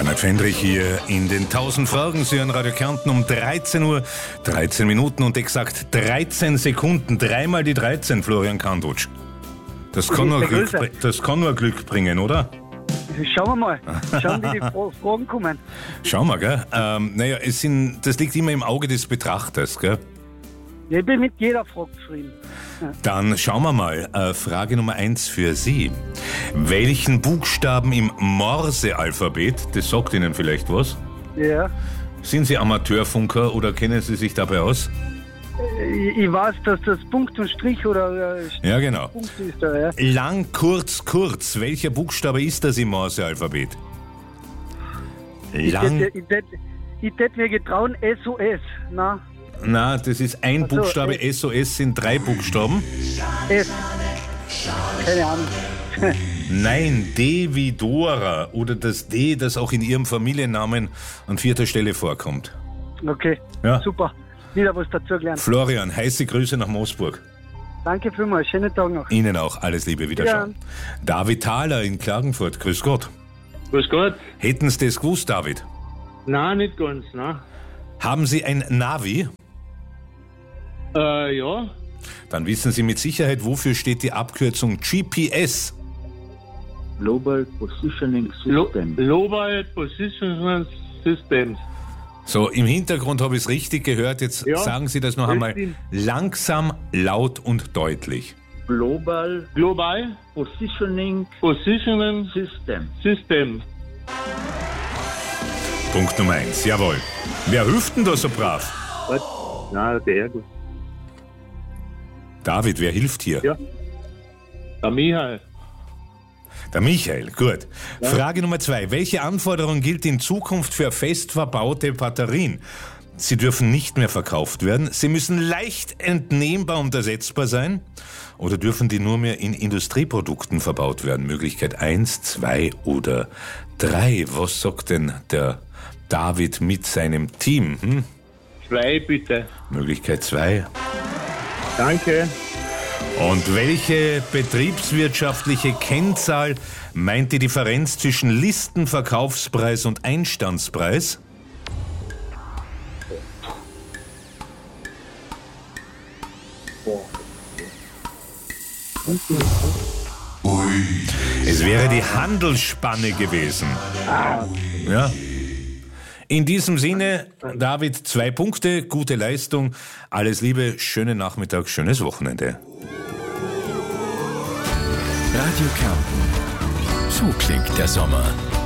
Bernhard Fendrich hier in den 1000 Fragen. Sie hören Radio Kärnten um 13 Uhr, 13 Minuten und exakt 13 Sekunden. Dreimal die 13, Florian Kandutsch. Das kann nur Glück bringen, oder? Schauen wir mal. Schauen, wie die Fragen kommen. Schauen wir, gell? Das liegt immer im Auge des Betrachters, gell? Ja, ich bin mit jeder Frage zufrieden. Ja. Dann schauen wir mal. Frage Nummer 1 für Sie. Welchen Buchstaben im Morse-Alphabet, das sagt Ihnen vielleicht was? Ja. Sind Sie Amateurfunker oder kennen Sie sich dabei aus? Ich weiß, dass das Punkt und Strich oder ja, genau. Punkt ist da, ja. Lang, kurz, kurz. Welcher Buchstabe ist das im Morse-Alphabet? Lang. Ich tät mir getrauen, SOS. Na, das ist ein Buchstabe. SOS sind 3 Buchstaben. S. Keine Ahnung. Nein, D wie Dora oder das D, das auch in Ihrem Familiennamen an 4. Stelle vorkommt. Okay, ja. Super. Wieder was dazu gelernt. Florian, heiße Grüße nach Moosburg. Danke vielmals, schönen Tag noch. Ihnen auch, alles Liebe, Wiederschauen. Ja. David Thaler in Klagenfurt, grüß Gott. Grüß Gott. Hätten Sie das gewusst, David? Nein, nicht ganz, nein. Haben Sie ein Navi? Ja. Dann wissen Sie mit Sicherheit, wofür steht die Abkürzung GPS? Global Positioning System. Global Positioning Systems. So, im Hintergrund habe ich es richtig gehört. Jetzt sagen Sie das noch einmal langsam, laut und deutlich. Global Positioning System. Punkt Nummer 1, jawohl. Wer hilft denn da so brav? Was? Na, der gut. David, wer hilft hier? Ja. Der Michael. Der Michael, gut. Ja. Frage Nummer 2. Welche Anforderung gilt in Zukunft für fest verbaute Batterien? Sie dürfen nicht mehr verkauft werden. Sie müssen leicht entnehmbar und ersetzbar sein. Oder dürfen die nur mehr in Industrieprodukten verbaut werden? Möglichkeit 1, 2 oder 3. Was sagt denn der David mit seinem Team? 2 bitte. Möglichkeit 2. Danke. Und welche betriebswirtschaftliche Kennzahl meint die Differenz zwischen Listenverkaufspreis und Einstandspreis? Es wäre die Handelsspanne gewesen. Ja. In diesem Sinne, David, 2 Punkte, gute Leistung, alles Liebe, schönen Nachmittag, schönes Wochenende. Radio Kärnten. So klingt der Sommer.